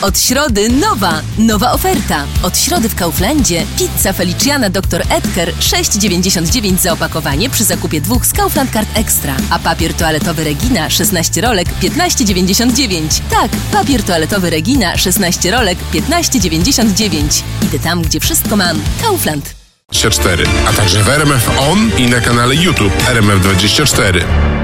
Od środy nowa oferta. Od środy w Kauflandzie pizza Feliciana Dr. Edgar 6,99 za opakowanie przy zakupie 2 z Kaufland Card Extra. A papier toaletowy Regina 16 rolek 15,99. Tak, papier toaletowy Regina 16 rolek 15,99. Idę tam, gdzie wszystko mam. Kaufland. 24, a także w RMF On i na kanale YouTube RMF24.